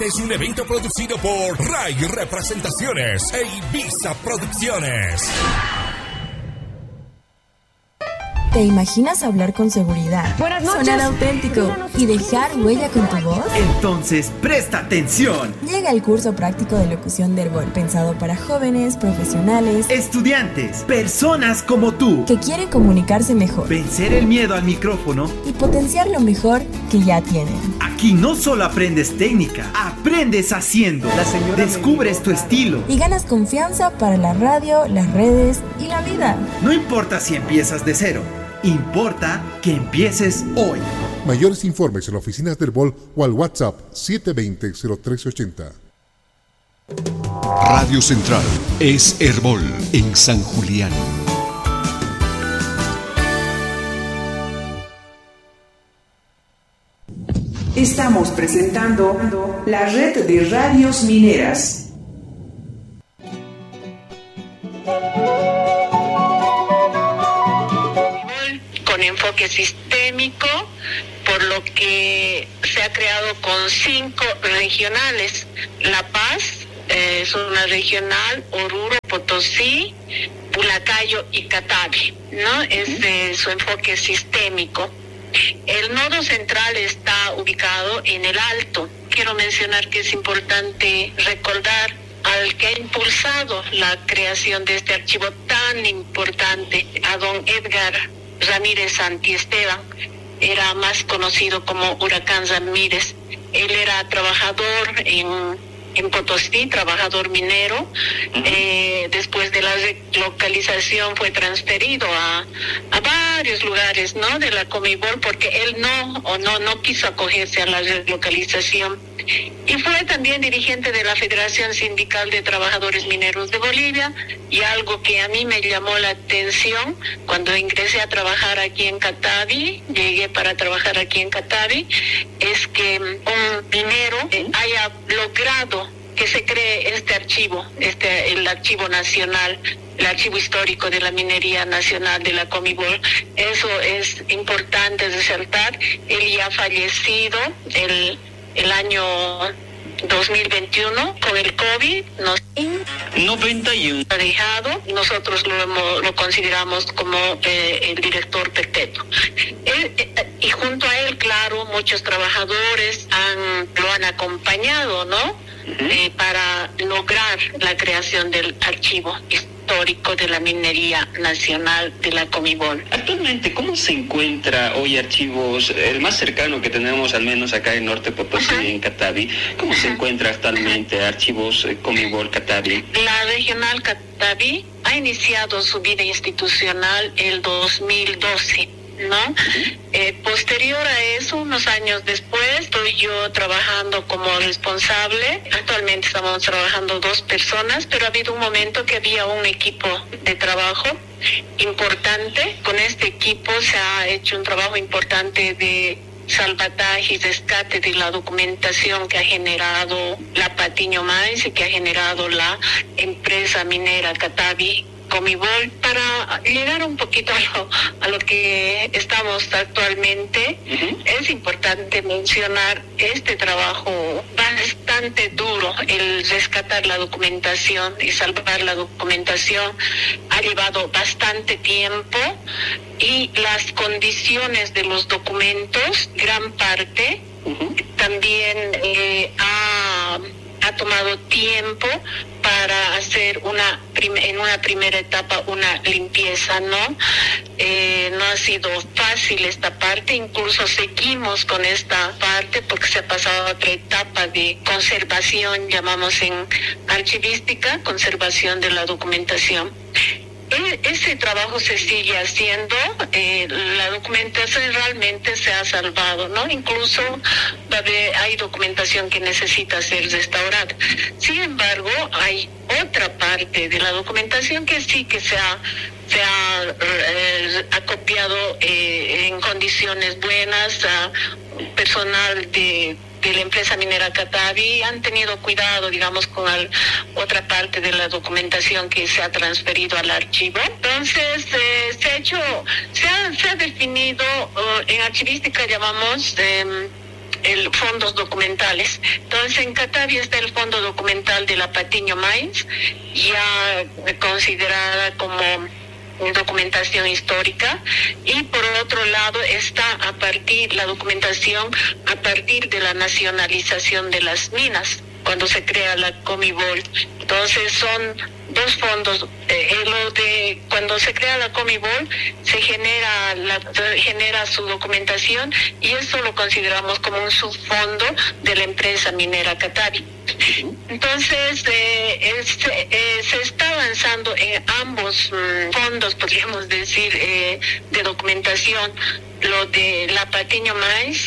Es un evento producido por Ray Representaciones e Ibiza Producciones. ¿Te imaginas hablar con seguridad, sonar auténtico y dejar huella con tu voz? Entonces, presta atención. Llega el curso práctico de locución de Herbol, pensado para jóvenes, profesionales, estudiantes, personas como tú, que quieren comunicarse mejor, vencer el miedo al micrófono y potenciar lo mejor que ya tienen. Aquí no solo aprendes técnica, aprendes haciendo. Descubres tu estilo y ganas confianza para la radio, las redes y la vida. No importa si empiezas de cero, importa que empieces hoy. Mayores informes en la oficina del Herbol o al WhatsApp 720-0380. Radio Central es Herbol en San Julián. Estamos presentando la red de radios mineras. Con enfoque sistémico, por lo que se ha creado con 5 regionales. La Paz es una regional, Oruro, Potosí, Pulacayo y Catavi, ¿no? Es su enfoque sistémico. El nodo central está ubicado en el Alto. Quiero mencionar que es importante recordar al que ha impulsado la creación de este archivo tan importante, a don Edgar Ramírez Santiesteban. Era más conocido como Huracán Ramírez. Él era trabajador en Potosí, trabajador minero. Después de la relocalización fue transferido a varios lugares, ¿no?, de la Comibol, porque él no quiso acogerse a la relocalización. Y fue también dirigente de la Federación Sindical de Trabajadores Mineros de Bolivia. Y algo que a mí me llamó la atención cuando ingresé a trabajar aquí en Catavi, llegué para trabajar aquí en Catavi, es que un minero haya logrado que se cree este archivo, el archivo nacional, el archivo histórico de la minería nacional de la Comibol. Eso es importante resaltar. Él ya ha fallecido el año 2021 con el COVID. 91 dejado. Nosotros lo consideramos como el director perpetuo. Y junto a él, claro, muchos trabajadores lo han acompañado, ¿no? Para lograr la creación del archivo histórico de la minería nacional de la Comibol. Actualmente, ¿cómo se encuentra hoy archivos, el más cercano que tenemos al menos acá en Norte Potosí, en Catavi? ¿Cómo se encuentra actualmente archivos Comibol Catavi? La regional Catavi ha iniciado su vida institucional el 2012. ¿No? Posterior a eso, unos años después, estoy yo trabajando como responsable. Actualmente estamos trabajando 2 personas, pero ha habido un momento que había un equipo de trabajo importante. Con este equipo se ha hecho un trabajo importante de salvataje y rescate de la documentación que ha generado la Patiño Mines y que ha generado la empresa minera Catavi Comibol, para llegar un poquito a lo que estamos actualmente. Es importante mencionar este trabajo bastante duro, el rescatar la documentación y salvar la documentación. Ha llevado bastante tiempo y las condiciones de los documentos, gran parte, también ha tomado tiempo para hacer en una primera etapa una limpieza, ¿no? No ha sido fácil esta parte, incluso seguimos con esta parte porque se ha pasado a otra etapa de conservación, llamamos en archivística, conservación de la documentación. Ese trabajo se sigue haciendo, la documentación realmente se ha salvado, ¿no? Incluso hay documentación que necesita ser restaurada. Sin embargo, hay otra parte de la documentación que sí que se ha acopiado en condiciones buenas, a personal de la empresa minera Catavi han tenido cuidado, digamos, con otra parte de la documentación que se ha transferido al archivo. Entonces, se ha definido, en archivística llamamos fondos documentales. Entonces en Catavi está el fondo documental de la Patiño Mines, ya considerada como documentación histórica, y por otro lado está la documentación a partir de la nacionalización de las minas, cuando se crea la Comibol. Entonces son dos fondos. Cuando se crea la Comibol se genera su documentación, y eso lo consideramos como un subfondo de la empresa minera Catavi. Entonces se está avanzando en ambos fondos, podríamos decir, de documentación. Lo de la Patiño Mines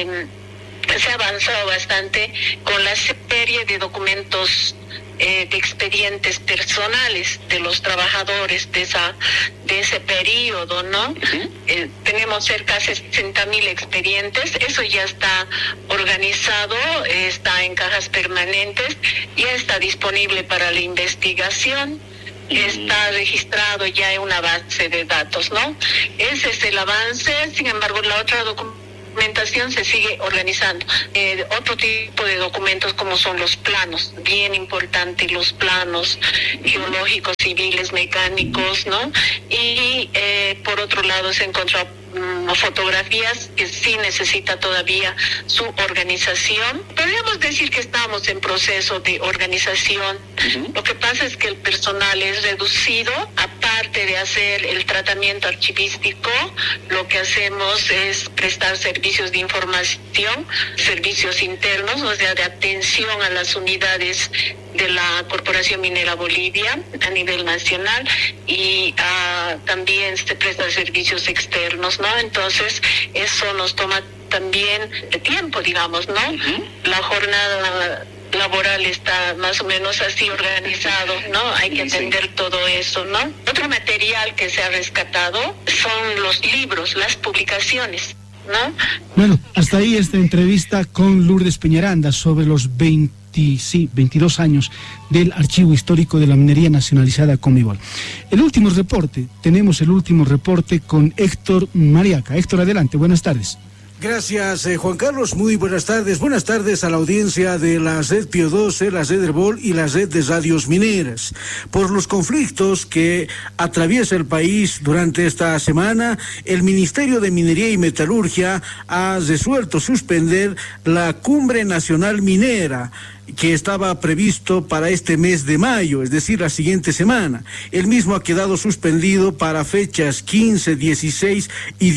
se ha avanzado bastante con la serie de documentos de expedientes personales de los trabajadores de ese periodo, ¿no? Tenemos cerca de 60,000 expedientes. Eso ya está organizado, está en cajas permanentes, ya está disponible para la investigación. Está registrado ya en una base de datos, ¿no? Ese es el avance. Sin embargo, la otra documentación se sigue organizando. Otro tipo de documentos, como son los planos, bien importante, los planos geológicos, civiles, mecánicos, ¿no? Y por otro lado se encontró fotografías, que sí necesita todavía su organización. Podríamos decir que estamos en proceso de organización. Lo que pasa es que el personal es reducido. Aparte de hacer el tratamiento archivístico, lo que hacemos es prestar servicios de información, servicios internos, o sea, de atención a las unidades de la Corporación Minera Bolivia a nivel nacional, y también se prestan servicios externos, ¿no? Entonces eso nos toma también tiempo, digamos, ¿no? La jornada laboral está más o menos así organizado, ¿no? Hay que entender todo eso, ¿no? Otro material que se ha rescatado son los libros, las publicaciones, ¿no? Bueno, hasta ahí esta entrevista con Lourdes Peñaranda sobre los 22 años del archivo histórico de la minería nacionalizada Comibol. Tenemos el último reporte con Héctor Mariaca. Héctor, adelante, buenas tardes. Gracias, Juan Carlos. Muy buenas tardes. Buenas tardes a la audiencia de la Red Pío XII, la Red Herbol y la Red de Radios Mineras. Por los conflictos que atraviesa el país durante esta semana, el Ministerio de Minería y Metalurgia ha resuelto suspender la Cumbre Nacional Minera, que estaba previsto para este mes de mayo, es decir, la siguiente semana. El mismo ha quedado suspendido para fechas 15, 16 y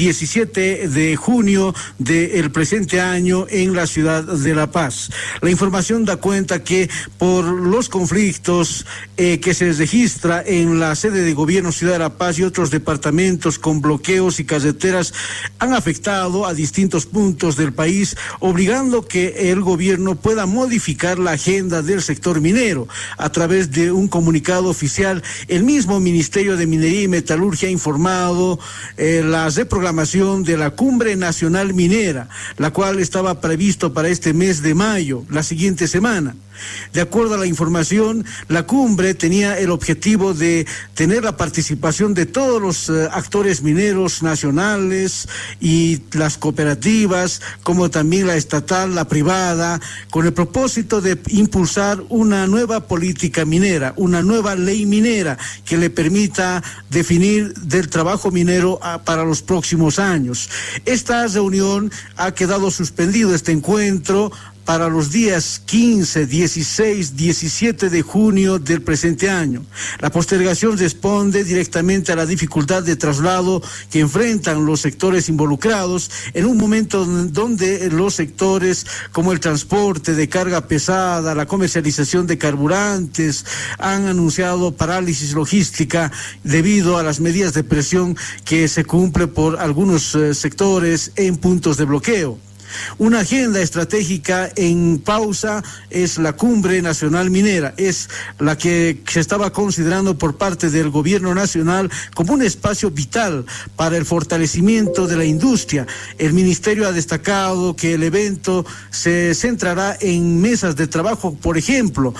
17 de junio del presente año en la ciudad de La Paz. La información da cuenta que por los conflictos que se registra en la sede de gobierno Ciudad de La Paz y otros departamentos con bloqueos y carreteras han afectado a distintos puntos del país, obligando que el gobierno pueda modificar la agenda del sector minero. A través de un comunicado oficial, el mismo Ministerio de Minería y Metalurgia ha informado la reprogramación de la Cumbre Nacional Minera, la cual estaba previsto para este mes de mayo, la siguiente semana. De acuerdo a la información, la cumbre tenía el objetivo de tener la participación de todos los actores mineros nacionales y las cooperativas, como también la estatal, la privada, con el propósito de impulsar una nueva política minera, una nueva ley minera que le permita definir del trabajo minero para los próximos años. Esta reunión ha quedado suspendido, este encuentro, para los días 15, 16, 17 de junio del presente año. La postergación responde directamente a la dificultad de traslado que enfrentan los sectores involucrados en un momento donde los sectores como el transporte de carga pesada, la comercialización de carburantes, han anunciado parálisis logística debido a las medidas de presión que se cumple por algunos sectores en puntos de bloqueo. Una agenda estratégica en pausa es la Cumbre Nacional Minera, es la que se estaba considerando por parte del gobierno nacional como un espacio vital para el fortalecimiento de la industria. El ministerio ha destacado que el evento se centrará en mesas de trabajo, por ejemplo,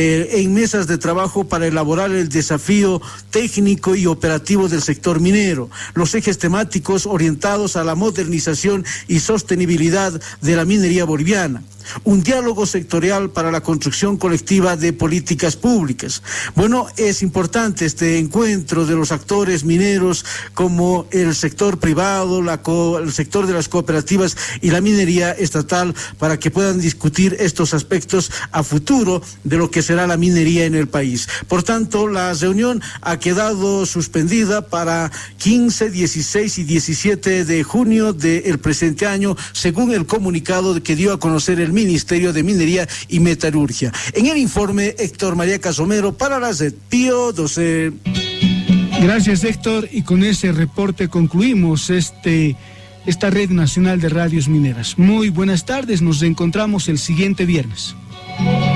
en mesas de trabajo para elaborar el desafío técnico y operativo del sector minero, los ejes temáticos orientados a la modernización y sostenibilidad sostenibilidad de la minería boliviana. Un diálogo sectorial para la construcción colectiva de políticas públicas. Bueno, es importante este encuentro de los actores mineros como el sector privado, el sector de las cooperativas y la minería estatal para que puedan discutir estos aspectos a futuro de lo que será la minería en el país. Por tanto, la reunión ha quedado suspendida para 15, 16 y 17 de junio del presente año, según el comunicado que dio a conocer el Ministerio de Minería y Metalurgia. En el informe, Héctor María Casomero para la red Pío 12. Gracias, Héctor, y con ese reporte concluimos esta red nacional de radios mineras. Muy buenas tardes, nos encontramos el siguiente viernes.